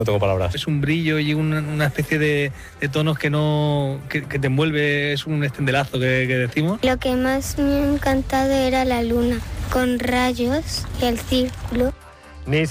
No tengo palabras. Es un brillo y una especie de tonos que te envuelve, es un estendelazo que decimos. Lo que más me ha encantado era la luna, con rayos y el círculo. Ni